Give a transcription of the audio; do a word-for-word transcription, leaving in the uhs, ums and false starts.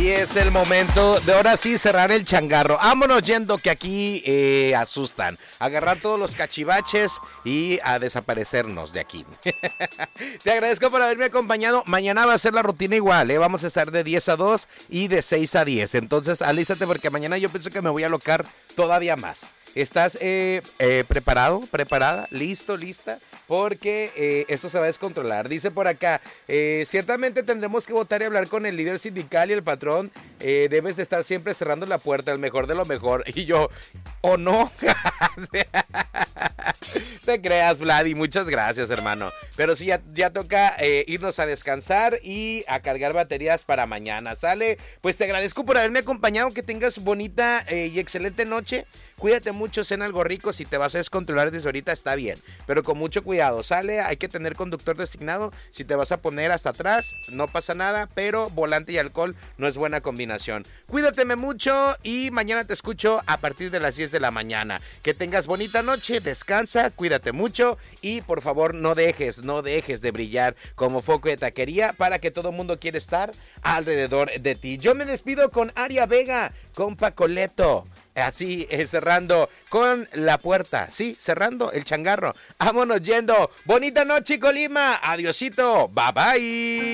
Y es el momento de ahora sí cerrar el changarro. Vámonos yendo que aquí eh, asustan. Agarrar todos los cachivaches y a desaparecernos de aquí. Te agradezco por haberme acompañado. Mañana va a ser la rutina igual, ¿eh? Vamos a estar de diez a dos y de seis a diez. Entonces alístate porque mañana yo pienso que me voy a alocar todavía más. ¿Estás eh, eh, preparado, preparada, listo, lista? Porque eh, esto se va a descontrolar. Dice por acá, eh, ciertamente tendremos que votar y hablar con el líder sindical y el patrón. Eh, debes de estar siempre cerrando la puerta, el mejor de lo mejor. Y yo, ¿o no? Te creas, Vladi, muchas gracias, hermano. Pero sí, ya, ya toca eh, irnos a descansar y a cargar baterías para mañana, ¿sale? Pues te agradezco por haberme acompañado, que tengas bonita eh, y excelente noche. Cuídate mucho, cena algo rico. Si te vas a descontrolar desde ahorita está bien, pero con mucho cuidado, ¿sale? Hay que tener conductor designado. Si te vas a poner hasta atrás, no pasa nada, pero volante y alcohol no es buena combinación. Cuídateme mucho y mañana te escucho a partir de las diez de la mañana. Que tengas bonita noche, descansa, cuídate mucho y por favor no dejes, no dejes de brillar como foco de taquería para que todo el mundo quiera estar alrededor de ti. Yo me despido con Aria Vega, con Pacoleto. Así, eh, cerrando con la puerta, sí, cerrando el changarro. Vámonos yendo. Bonita noche, Colima. Adiosito. Bye bye.